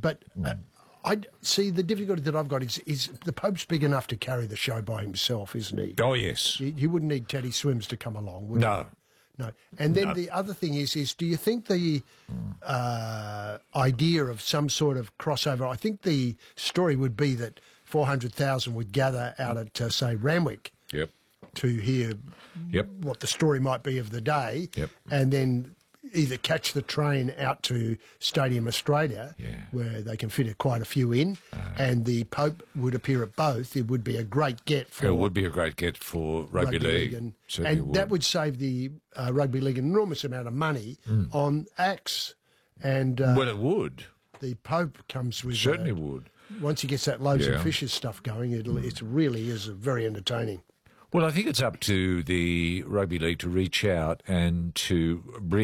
But I see the difficulty that I've got is the Pope's big enough to carry the show by himself, isn't he? Oh, yes. You wouldn't need Teddy Swims to come along, would you? No. No. And then the other thing is do you think the idea of some sort of crossover, I think the story would be that 400,000 would gather out at, say, Randwick Yep. to hear what the story might be of the day, and then either catch the train out to Stadium Australia, where they can fit quite a few in, and the Pope would appear at both. It would be a great get for... It would be a great get for rugby league. And would. that would save the rugby league an enormous amount of money on acts. And well, it would. The Pope comes with... Certainly would. Once he gets that loaves and fishes stuff going, it really is very entertaining. Well, I think it's up to the rugby league to reach out and to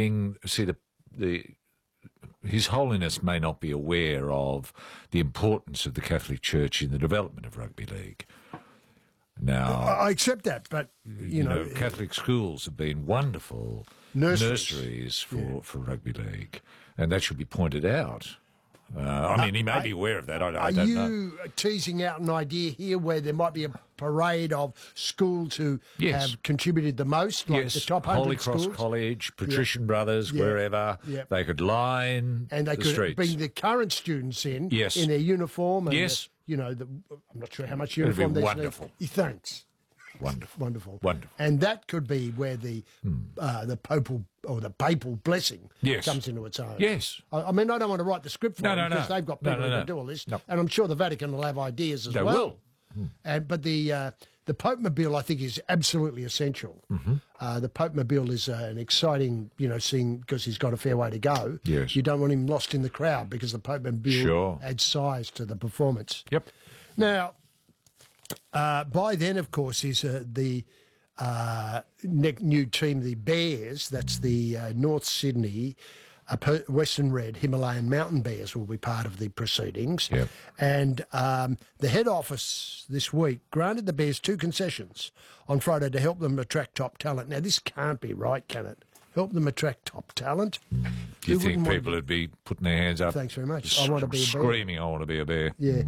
His Holiness may not be aware of the importance of the Catholic Church in the development of rugby league. Now, I accept that, but you know, Catholic schools have been wonderful nurseries for rugby league, and that should be pointed out. I mean, he may be aware of that. I don't know. Are you teasing out an idea here where there might be a parade of schools who have contributed the most, like the top 100 Holy Cross schools? College, Patrician Brothers, wherever. They could line and they the could streets. bring the current students in their uniform. And I'm not sure how much uniform It'd be they wonderful. Thanks. Wonderful. And that could be where the papal or the papal blessing comes into its own. Yes. I mean, I don't want to write the script for them because they've got people who do all this, and I'm sure the Vatican will have ideas as well. They will. But the Pope-mobile, I think, is absolutely essential. The Pope-mobile is an exciting, scene because he's got a fair way to go. Yes. You don't want him lost in the crowd because the Pope-mobile adds size to the performance. Yep. Now, by then, of course, is the new team, the Bears. That's the North Sydney Western Red Himalayan Mountain Bears will be part of the proceedings. Yep. And the head office this week granted the Bears 2 concessions on Friday to help them attract top talent. Now, this can't be right, can it? Help them attract top talent? Do you think people would be putting their hands up? Thanks very much. I want to be a bear. Screaming, I want to be a bear. Yeah.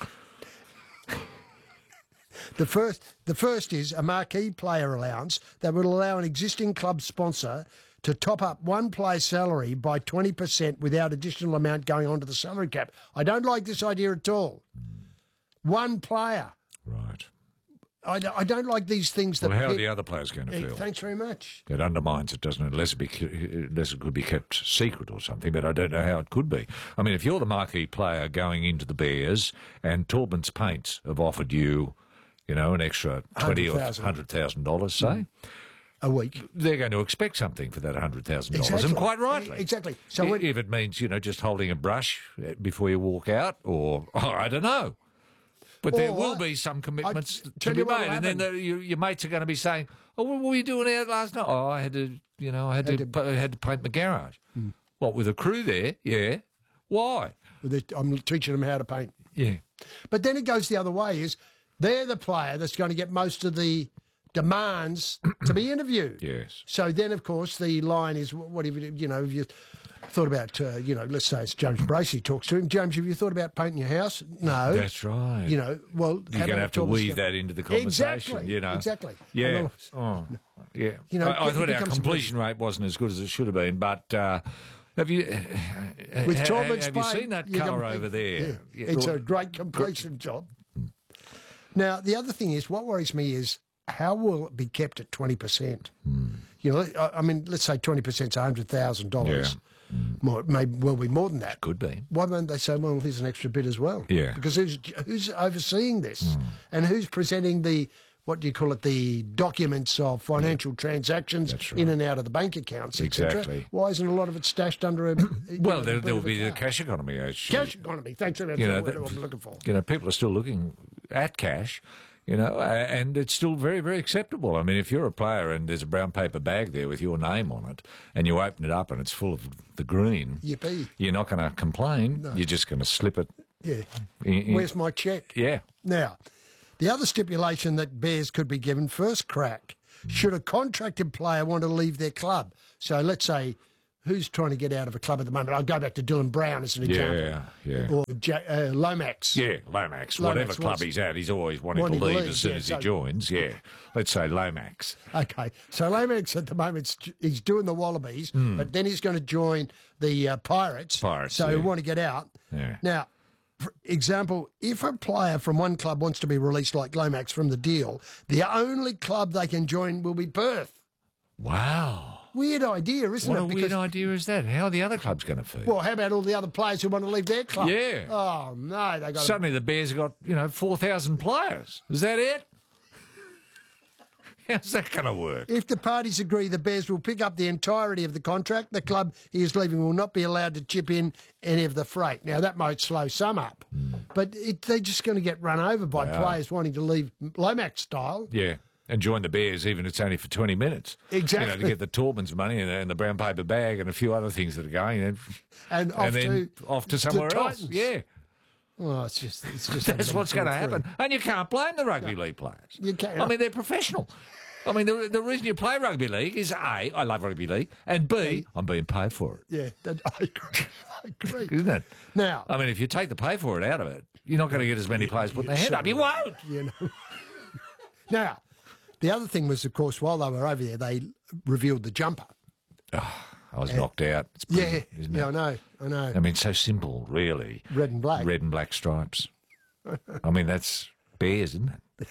The first is a marquee player allowance that would allow an existing club sponsor to top up one player's salary by 20% without additional amount going onto the salary cap. I don't like this idea at all. One player. Right. I don't like these things that... Well, how are the other players going to feel? Thanks very much. It undermines it, doesn't it? Unless it could be kept secret or something, but I don't know how it could be. I mean, if you're the marquee player going into the Bears and Taubman's Paints have offered you, an extra $20,000 or $100,000, say... a week. They're going to expect something for that $100,000, exactly. And quite rightly. Exactly. So if it means, just holding a brush before you walk out, or I don't know. But there will be some commitments to be made, and then your mates are going to be saying, "Oh, what were you doing out last night?" "Oh, I had to paint my garage." What, with a crew there? Yeah. Why? I'm teaching them how to paint. Yeah. But then it goes the other way: is they're the player that's going to get most of the demands to be interviewed. Yes. So then, of course, the line is, what if you thought about, let's say it's James Bracey talks to him. James, have you thought about painting your house? No. That's right. Well... You're going to have to weave that into the conversation, Exactly. Yeah. Yeah. I thought our completion rate wasn't as good as it should have been, but... Have you seen that colour over there? Yeah. It's a great completion job. Now, the other thing is, what worries me is, how will it be kept at 20%? I mean, let's say 20% is $100,000. Yeah. May well be more than that. Could be. Why don't they say, well, here's an extra bit as well? Yeah. Because who's overseeing this? And who's presenting the documents of financial transactions in and out of the bank accounts, etc.? Exactly. Why isn't a lot of it stashed under a... Well, there will be the cash economy. Cash economy, thanks for that. What I'm looking for. People are still looking at cash, and it's still very, very acceptable. I mean, if you're a player and there's a brown paper bag there with your name on it, and you open it up and it's full of the green, yippee, you're not going to complain. No. You're just going to slip it. Yeah. Where's my cheque? Yeah. Now, the other stipulation that Bears could be given first crack should a contracted player want to leave their club. So let's say who's trying to get out of a club at the moment? I'll go back to Dylan Brown as an example. Yeah. Or Lomax. Yeah, Lomax. Whatever club he's at, he's always wanting to leave as soon as he joins. Yeah, let's say Lomax. Okay, so Lomax at the moment, he's doing the Wallabies, but then he's going to join the Pirates. So he'll want to get out. Yeah. Now, for example, if a player from one club wants to be released like Lomax from the deal, the only club they can join will be Perth. Wow. Weird idea, isn't it? What a weird idea is that? How are the other clubs going to feel? Well, how about all the other players who want to leave their club? Yeah. Oh, no, they got Suddenly the Bears have got, 4,000 players. Is that it? How's that going to work? If the parties agree, the Bears will pick up the entirety of the contract. The club he is leaving will not be allowed to chip in any of the freight. Now, that might slow some up, but they're just going to get run over by players wanting to leave Lomax style. Yeah. And join the Bears, even if it's only for 20 minutes. Exactly. To get the Taubman's money and the brown paper bag and a few other things that are going. And then off to somewhere else. Yeah. Well, it's just That's what's going to happen. And you can't blame the rugby league players. You can't. I mean, they're professional. I mean, the reason you play rugby league is A, I love rugby league, and B, I'm being paid for it. Yeah, I agree. Isn't it? Now, I mean, if you take the pay for it out of it, you're not going to get as many players putting their head up. You won't. Now, the other thing was, of course, while they were over there, they revealed the jumper. Oh, I was knocked out. It's pretty, isn't it? I know. I mean, so simple, really. Red and black. Red and black stripes. I mean, that's Bears, isn't it?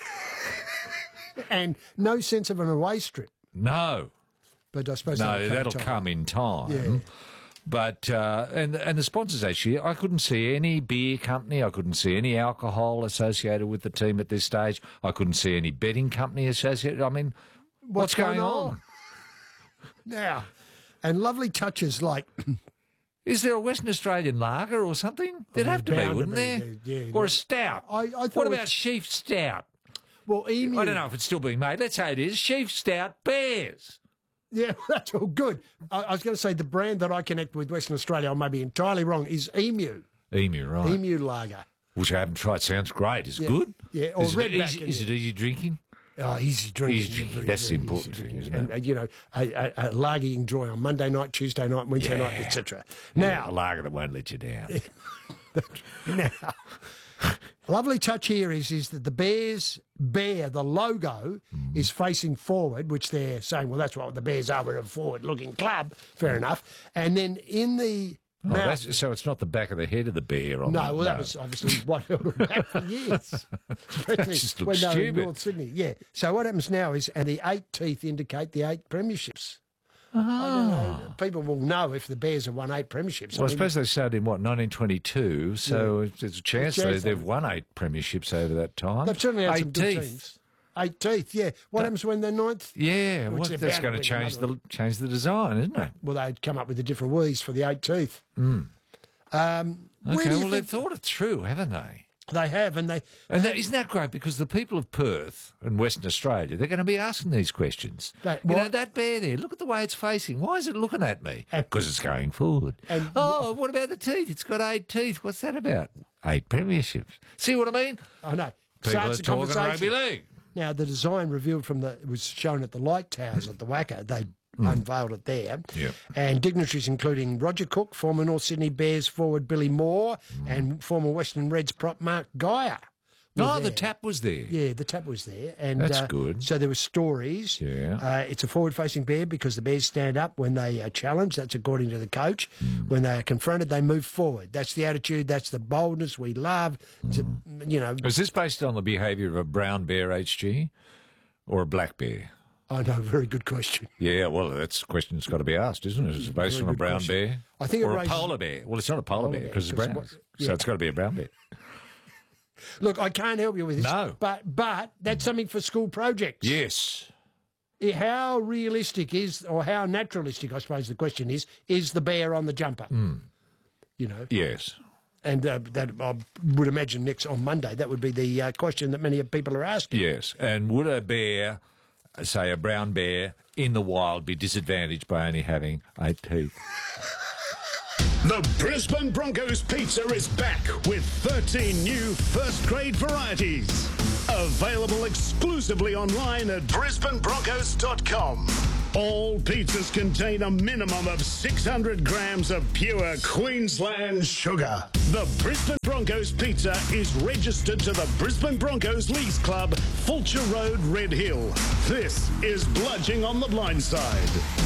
And no sense of an away strip. No. But I suppose that'll come in time. Yeah. But and the sponsors actually, I couldn't see any beer company, I couldn't see any alcohol associated with the team at this stage. I couldn't see any betting company associated. I mean, what's going on? Now, and lovely touches like. Is there a Western Australian lager or something? There'd have to be, wouldn't there? Yeah, or a stout. I thought what about Sheaf Stout? Well, Emu. I don't know if it's still being made. Let's say it is. Sheaf Stout Bears. Yeah, that's all good. I was going to say the brand that I connect with Western Australia, I may be entirely wrong, is Emu. Emu, right. Emu lager. Which I haven't tried. Sounds great. Is it good? Yeah, or is Redback. Is it easy drinking? Oh, easy drinking. Easy drinking. That's the important thing, isn't it? And, a lager you can enjoy on Monday night, Tuesday night, Wednesday night, etc. Now, a lager that won't let you down. Now, lovely touch here is that the Bears bear, the logo, is facing forward, which they're saying, well, that's what the Bears are. We're a forward-looking club. Fair enough. And then in the mouth... So it's not the back of the head of the bear. That was obviously what held them back for years. Just when looks they were in stupid. North Sydney. Yeah. So what happens now is, and the 8 teeth indicate the 8 premierships. People will know if the Bears have won 8 premierships. Well, I suppose they started in, 1922, so there's a chance they've won 8 premierships over that time. They've certainly had some 8 good teeth. teams. 8 teeth, yeah. What happens when they're 9th? Yeah, Which they're that's bound going to to change the design, isn't it? Well, they'd come up with a different wheeze for the 8 teeth. Okay, well, they've thought it through, haven't they? They have, and isn't that great? Because the people of Perth and Western Australia, they're going to be asking these questions. That bear there, look at the way it's facing. Why is it looking at me? Because it's going forward. What about the teeth? It's got 8 teeth. What's that about? 8 premierships. See what I mean? I know. People Starts are a talking conversation. rugby league. Now, the design revealed it was shown at the Light Towers at the Wacker. They unveiled it there. Yep. And dignitaries including Roger Cook, former North Sydney Bears forward Billy Moore, and former Western Reds prop Mark Geyer. The tap was there. Yeah, the tap was there. And that's good. So there were stories. Yeah. It's a forward-facing bear because the Bears stand up when they are challenged. That's according to the coach. When they are confronted, they move forward. That's the attitude. That's the boldness we love. Is this based on the behaviour of a brown bear, HG, or a black bear? I know, very good question. Yeah, well, that's a question that's got to be asked, isn't it? Is it based on a brown bear? I think or a polar bear? Well, it's not a polar bear because it's brown. So it's got to be a brown bear. Look, I can't help you with this. No. But that's something for school projects. Yes. How realistic or how naturalistic, I suppose the question is the bear on the jumper? Yes. And that I would imagine on Monday, that would be the question that many people are asking. Yes. And would a bear, say a brown bear, in the wild be disadvantaged by only having 8 teeth? The Brisbane Broncos pizza is back with 13 new first-grade varieties. Available exclusively online at brisbanebroncos.com. All pizzas contain a minimum of 600 grams of pure Queensland sugar. The Brisbane Broncos pizza is registered to the Brisbane Broncos Leagues Club, Fulcher Road, Red Hill. This is Bludging on the Blindside.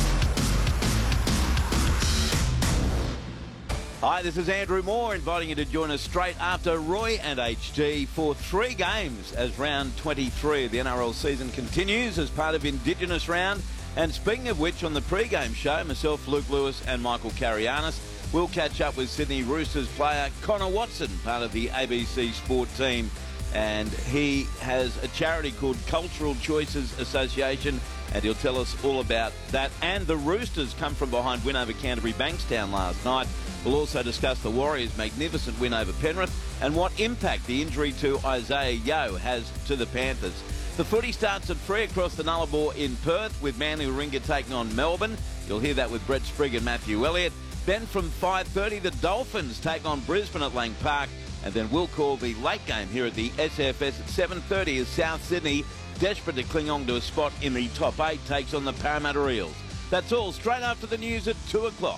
Hi, this is Andrew Moore inviting you to join us straight after Roy and HG for 3 games as round 23 of the NRL season continues as part of Indigenous Round. And speaking of which, on the pre-game show, myself, Luke Lewis and Michael Carianis will catch up with Sydney Roosters player Connor Watson, part of the ABC Sport team. And he has a charity called Cultural Choices Association, and he'll tell us all about that. And the Roosters come from behind win over Canterbury Bankstown last night. We'll also discuss the Warriors' magnificent win over Penrith and what impact the injury to Isaiah Yeo has to the Panthers. The footy starts at 3 across the Nullarbor in Perth with Manly Warringah taking on Melbourne. You'll hear that with Brett Sprigg and Matthew Elliott. Then from 5:30, the Dolphins take on Brisbane at Lang Park. And then we'll call the late game here at the SFS at 7:30 as South Sydney, desperate to cling on to a spot in the top 8, takes on the Parramatta Eels. That's all straight after the news at 2 o'clock.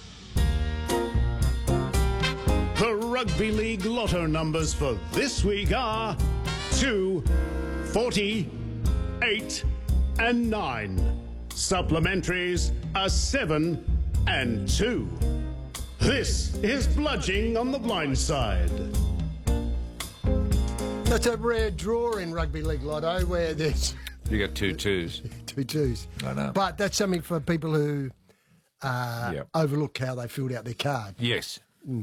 The Rugby League Lotto numbers for this week are 2, 40, 8 and 9. Supplementaries are 7 and 2. This is Bludging on the Blindside. That's a rare draw in Rugby League Lotto where there's... You got 2 twos. 2 twos. I know. But that's something for people who overlook how they filled out their card. Yes.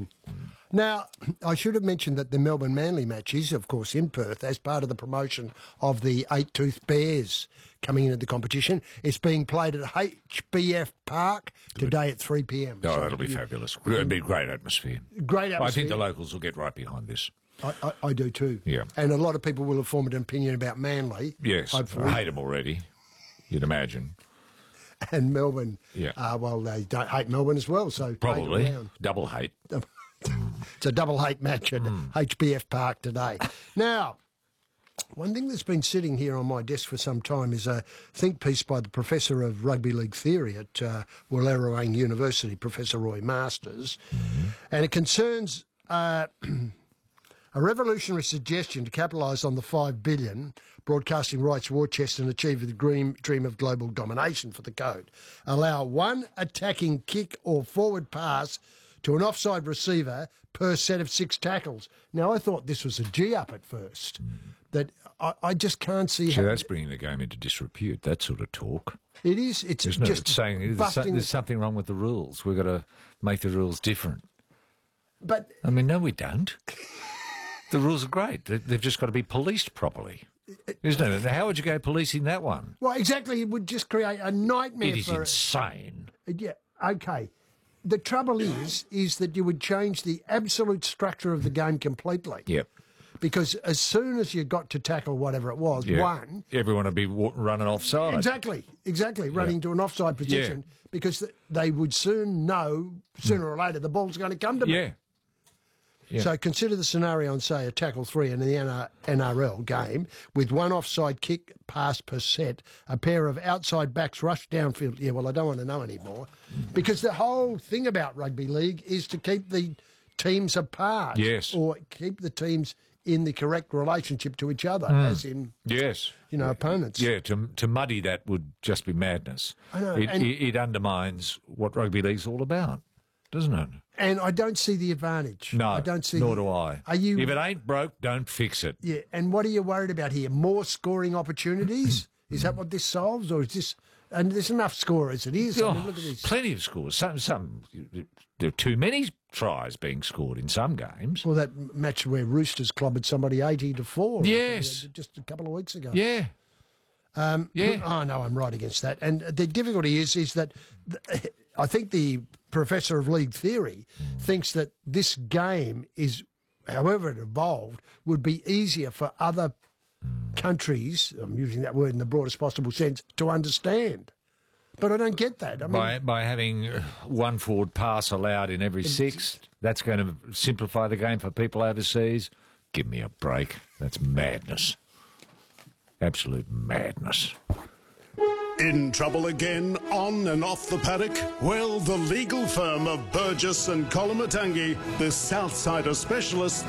Now, I should have mentioned that the Melbourne Manly match is, of course, in Perth as part of the promotion of the Eight Tooth Bears coming into the competition. It's being played at HBF Park today at 3 p.m. Oh, that'll be fabulous. It'll be a great atmosphere. Great atmosphere. I think the locals will get right behind this. I do too. Yeah. And a lot of people will have formed an opinion about Manly. Yes. Hopefully. I hate them already, you'd imagine. And Melbourne. Yeah. Well, they don't hate Melbourne as well, so... Probably. Double hate. It's a double hate match at HBF Park today. Now, one thing that's been sitting here on my desk for some time is a think piece by the Professor of Rugby League Theory at Wallerawang University, Professor Roy Masters, and it concerns a revolutionary suggestion to capitalise on the $5 billion broadcasting rights war chest and achieve the dream of global domination for the code. Allow one attacking kick or forward pass to an offside receiver per set of 6 tackles. Now, I thought this was a G-up at first, that I just can't see how... So that's bringing the game into disrepute, that sort of talk. It is. It's Isn't just it? It's saying there's something wrong with the rules. We've got to make the rules different. But... I mean, no, we don't. The rules are great. They've just got to be policed properly. Isn't it? How would you go policing that one? Well, exactly. It would just create a nightmare It is insane. Yeah, okay. The trouble is that you would change the absolute structure of the game completely. Yep. Because as soon as you got to tackle whatever it was, one... Everyone would be running offside. Exactly, running to an offside position because they would soon know, sooner or later, the ball's going to come to me. Yeah. So consider the scenario on, say, a tackle 3 in the NRL game with one offside kick pass per set, a pair of outside backs rush downfield. Yeah, well, I don't want to know anymore because the whole thing about rugby league is to keep the teams apart. Yes. Or keep the teams in the correct relationship to each other, as in, opponents. Yeah, to muddy that would just be madness. I know. It undermines what rugby league's all about, doesn't it? And I don't see the advantage. No, I don't see. Nor do I. Are you? If it ain't broke, don't fix it. Yeah, and what are you worried about here? More scoring opportunities? Is that what this solves, or is this? And there's enough score as it is. I mean, look at this. Plenty of scores. Some there are too many tries being scored in some games. Well, that match where Roosters clobbered somebody 80-4. Yes, just a couple of weeks ago. Yeah. Oh no, I'm right against that. And the difficulty is that I think the Professor of League Theory thinks that this game is, however it evolved, would be easier for other countries, I'm using that word in the broadest possible sense, to understand. But I don't get that. I mean, by having one forward pass allowed in every 6, that's going to simplify the game for people overseas. Give me a break. That's madness. Absolute madness. In trouble again, on and off the paddock? Well, the legal firm of Burgess and Colomatangi, the Southsider specialists,